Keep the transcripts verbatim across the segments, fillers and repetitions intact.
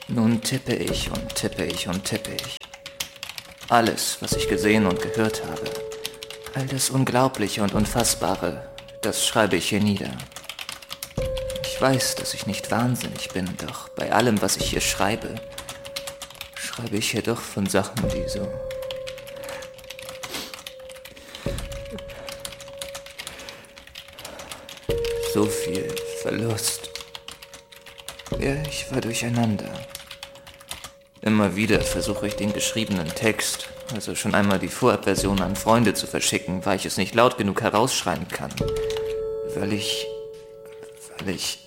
Nun tippe ich und tippe ich und tippe ich. Alles, was ich gesehen und gehört habe, all das Unglaubliche und Unfassbare, das schreibe ich hier nieder. Ich weiß, dass ich nicht wahnsinnig bin, doch bei allem, was ich hier schreibe, schreibe ich hier doch von Sachen, die so... So viel Verlust. Ja, ich war durcheinander. Immer wieder versuche ich den geschriebenen Text, also schon einmal die Vorabversion an Freunde zu verschicken, weil ich es nicht laut genug herausschreien kann. Weil ich... Weil ich...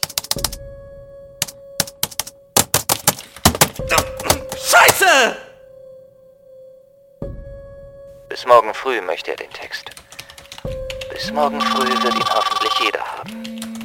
Scheiße! Bis morgen früh möchte er den Text. Bis morgen früh wird ihn hoffentlich jeder haben.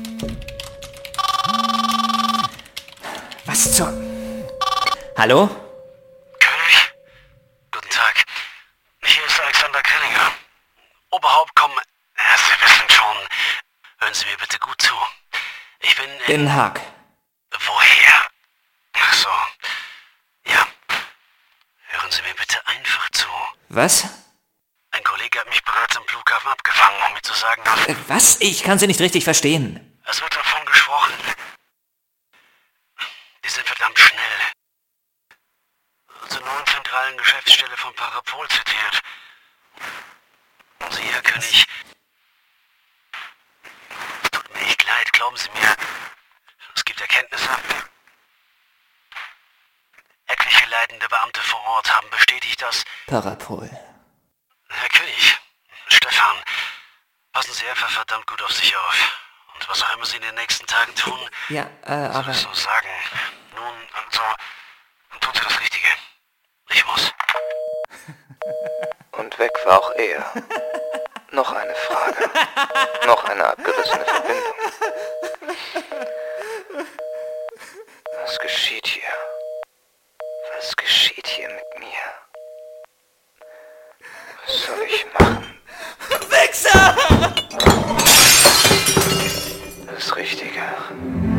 Was zur... Hallo? König? Guten Tag. Hier ist Alexander Grillinger. Oberhauptkomm... Ja, Sie wissen schon. Hören Sie mir bitte gut zu. Ich bin... in... Den Haag. Woher? Ach so. Ja. Hören Sie mir bitte einfach zu. Was? Ein Kollege hat mich bereits am Flughafen abgefangen, um mir zu sagen, dass... Äh, was? Ich kann Sie nicht richtig verstehen. Es wird davon gesprochen. Die sind verdammt schnell. Zur neuen zentralen Geschäftsstelle von Parapol zitiert. Sie, Herr König... Es tut mir echt leid, glauben Sie mir. Es gibt Erkenntnisse. Etliche leitende Beamte vor Ort haben bestätigt, dass... Parapol. Herr König, Stefan, passen Sie einfach verdammt gut auf sich auf. Und was auch immer Sie in den nächsten Tagen tun, Ja, äh, soll aber... ich so sagen. Nun, also, tun Sie das Richtige. Ich muss. Und weg war auch er. Noch eine Frage. Noch eine abgerissene Verbindung. Was geschieht hier? Was geschieht hier mit mir? Was soll ich machen? Wichser! Das Richtige.